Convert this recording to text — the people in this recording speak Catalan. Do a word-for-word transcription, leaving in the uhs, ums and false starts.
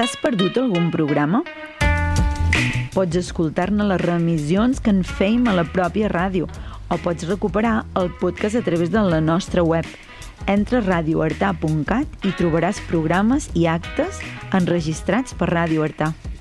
T'has perdut algun programa? Pots escoltar-ne les reemissions que en fèiem a la pròpia ràdio o pots recuperar el podcast a través de la nostra web. Entra a radio artà punt cat i trobaràs programes i actes enregistrats per Ràdio Artà.